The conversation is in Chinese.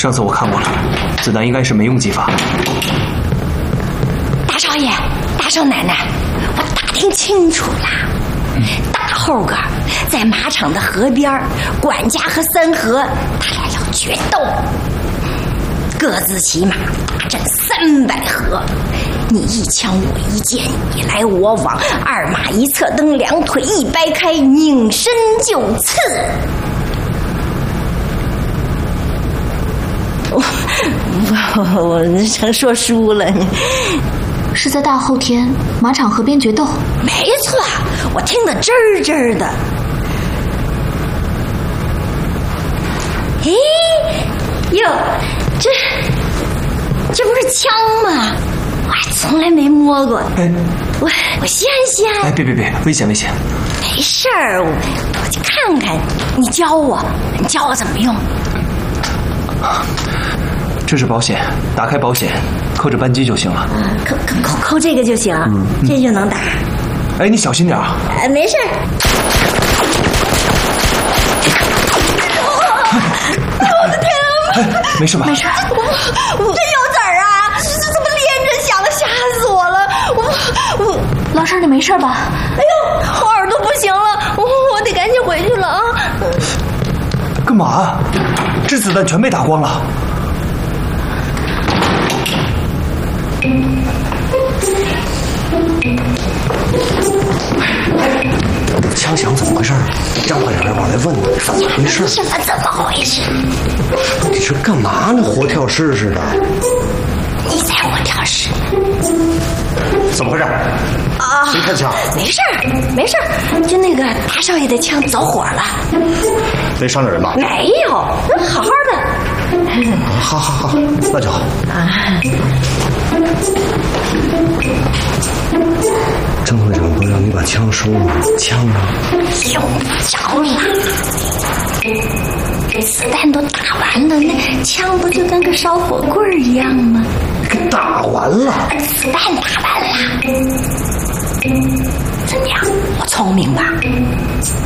上次我看过了，子弹应该是没用击发。 大少爷，大少奶奶，我打听清楚了，大后个在马场的河边，管家和三河他俩要决斗，各自骑马大战300合，你一枪我一箭，你来我往，二马一侧蹬，两腿一掰开，拧身就刺。我成说输了。 是在大后天马场河边决斗？ 没错，我听得真儿真儿的。咦，哟，这不是枪吗？我还从来没摸过。 哎， 我先。 哎，别，危险！没事儿，我去看看。你教我怎么用。 这是保险，打开保险，扣着扳机就行了。 扣这个就行，这就能打。 哎，你小心点啊！ 没事。我的天啊！ 没事吧？ 没事。 这有籽儿啊！这怎么连着响了？吓死我了！我老师，你没事吧？ 哎呦，我耳朵不行了，我得赶紧回去了啊！ 干嘛？这子弹全被打光了。 枪响怎么回事？张快点往来问问，怎么回事？ 怎么回事？ 你这干嘛呢？活跳试试的？ 你在活跳试？ 怎么回事？ 啊！ 谁开枪？ 没事儿，就那个大少爷的枪走火了。 没伤着人吧？ 没有，好好的。 好，那就好。张会长不让你把枪收了，枪呢？ 用不着了，子弹都打完了，那枪不就跟个烧火棍一样吗？ 给打完了， 子弹打完了，怎么样？我聪明吧？